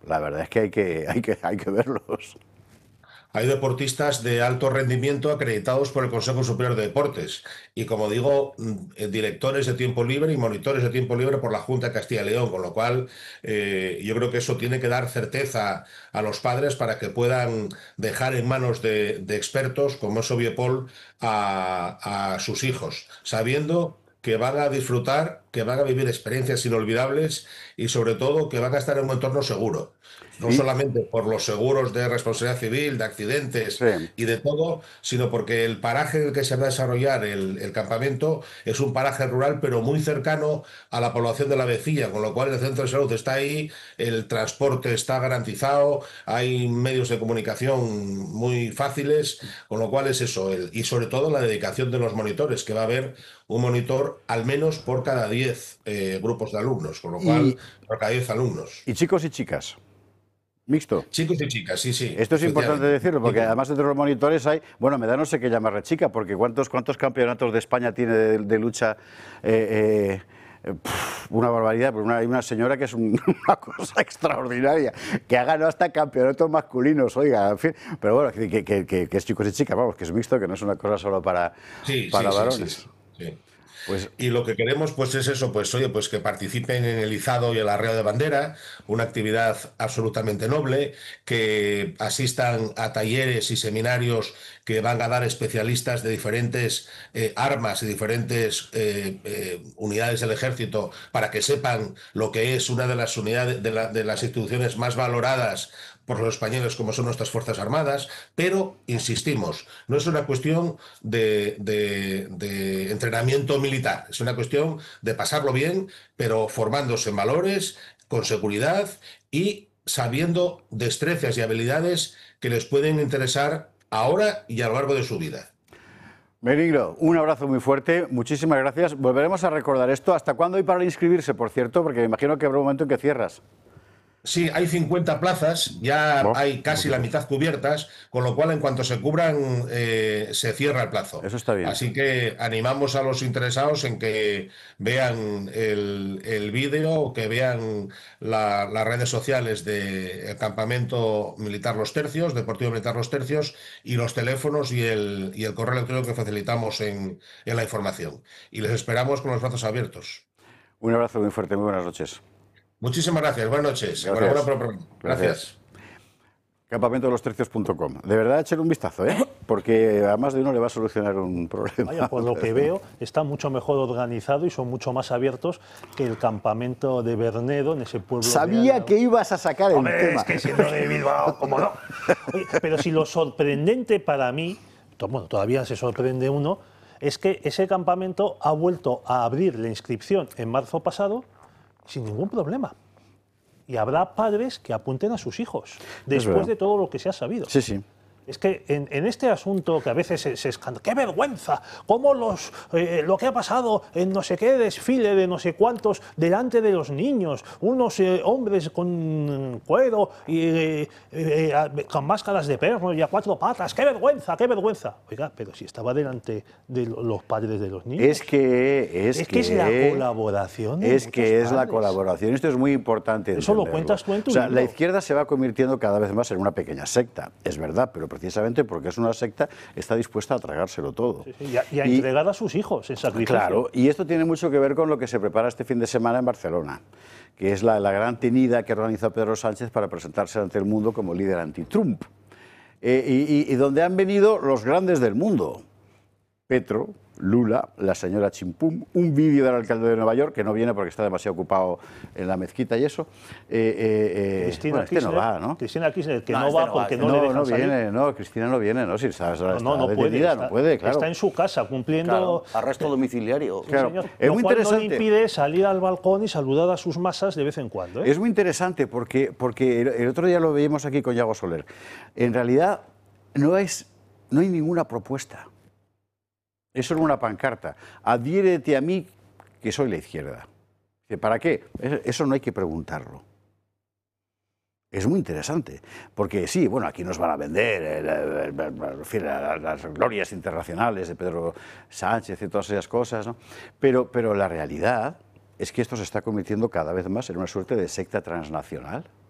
La verdad es que hay que verlos. Hay deportistas de alto rendimiento acreditados por el Consejo Superior de Deportes y, como digo, directores de tiempo libre y monitores de tiempo libre por la Junta de Castilla y León, con lo cual yo creo que eso tiene que dar certeza a los padres para que puedan dejar en manos de expertos como es Obiepol a sus hijos, sabiendo que van a disfrutar, que van a vivir experiencias inolvidables y sobre todo que van a estar en un entorno seguro. No Y, solamente por los seguros de responsabilidad civil, de accidentes sí. y de todo, sino porque el paraje en el que se va a desarrollar el campamento es un paraje rural, pero muy cercano a la población de la Vecilla, con lo cual el centro de salud está ahí, el transporte está garantizado, hay medios de comunicación muy fáciles, con lo cual es eso, y sobre todo la dedicación de los monitores, que va a haber un monitor al menos por cada 10 grupos de alumnos, con lo cual Y, por cada 10 alumnos. y chicos y chicas, mixto. Chicos y chicas, sí, sí, Esto es importante efectivamente. decirlo, porque además entre los monitores hay, bueno, me da no sé qué llamarle chica, porque ¿cuántos campeonatos de España tiene de lucha? Una barbaridad, pero hay una señora que es una cosa extraordinaria, que ha ganado hasta campeonatos masculinos, oiga, en fin, pero bueno, que es chicos y chicas, vamos, que es mixto, que no es una cosa solo Sí, para sí, sí, sí, varones. sí, sí. Pues Y lo que queremos, pues, es eso, pues, oye, pues que participen en el izado y el arreo de bandera, una actividad absolutamente noble, que asistan a talleres y seminarios que van a dar especialistas de diferentes armas y diferentes unidades del ejército para que sepan lo que es una de las unidades de las instituciones más valoradas por los españoles como son nuestras Fuerzas Armadas, pero, insistimos, no es una cuestión de entrenamiento militar, es una cuestión de pasarlo bien, pero formándose en valores, con seguridad y sabiendo destrezas y habilidades que les pueden interesar ahora y a lo largo de su vida. Benigno, un abrazo muy fuerte, muchísimas gracias. Volveremos a recordar esto. ¿Hasta cuándo hay para inscribirse, por cierto? Porque me imagino que habrá un momento en que cierras. Sí, hay 50 plazas, ya Oh, hay muy casi la poquito. mitad cubiertas, con lo cual en cuanto se cubran se cierra el plazo. Eso está bien. Así que animamos a los interesados en que vean el vídeo, que vean las redes sociales del Campamento Militar Los Tercios, Deportivo Militar Los Tercios, y los teléfonos y el correo electrónico que facilitamos en la información. Y les esperamos con los brazos abiertos. Un abrazo muy fuerte, muy buenas noches. Muchísimas gracias, buenas noches, enhorabuena Gracias. por el programa. Gracias. Gracias. Campamentolostercios.com. De verdad, échale un vistazo, ¿eh? Porque a más de uno le va a solucionar un problema. Vaya, por lo que veo, está mucho mejor organizado y son mucho más abiertos que el campamento de Bernedo, en ese pueblo. Sabía que ibas a sacar el Hombre, tema. es que siendo de Bilbao, ¿cómo no? Oye, pero si lo sorprendente para mí, bueno, todavía se sorprende uno, es que ese campamento ha vuelto a abrir la inscripción en marzo pasado sin ningún problema. Y habrá padres que apunten a sus hijos, después de todo lo que se ha sabido. Sí, sí. Es que en este asunto que a veces se escandaliza, ¡qué vergüenza! ¿Cómo lo que ha pasado en no sé qué desfile de no sé cuántos delante de los niños? Unos hombres con cuero y con máscaras de perro y a cuatro patas. ¡Qué vergüenza! ¡Qué vergüenza! Oiga, pero si estaba delante de los padres de los niños. Es que es la colaboración. Es que es la padres. colaboración. Esto es muy importante. Eso lo cuentas tú en tu libro. libro. La izquierda se va convirtiendo cada vez más en una pequeña secta. Es verdad, pero precisamente porque es una secta está dispuesta a tragárselo todo. Sí, sí, y a entregar a sus hijos en sacrificio. Claro, y esto tiene mucho que ver con lo que se prepara este fin de semana en Barcelona, que es la gran tenida que organizó Pedro Sánchez para presentarse ante el mundo como líder anti-Trump. Y donde han venido los grandes del mundo. Petro, Lula, la señora Chimpum, un vídeo del alcalde de Nueva York, que no viene porque está demasiado ocupado en la mezquita y eso. Cristina Kirchner, no va, ¿no? Cristina Kirchner, que no va porque no le dejan no salir. viene, no, Cristina no viene, ¿no? Si está no detenida, no puede, claro. Está en su casa cumpliendo... Claro, arresto domiciliario. Claro. Señor, Es lo muy cual interesante. no le impide salir al balcón y saludar a sus masas de vez en cuando. Es muy interesante porque el otro día lo veíamos aquí con Yago Soler. En realidad no hay ninguna propuesta. Es solo una pancarta. Adhiérete a mí que soy la izquierda. ¿Para qué? Eso no hay que preguntarlo. Es muy interesante, porque sí, bueno, aquí nos van a vender las glorias internacionales de Pedro Sánchez y todas esas cosas, ¿no? Pero la realidad es que esto se está convirtiendo cada vez más en una suerte de secta transnacional.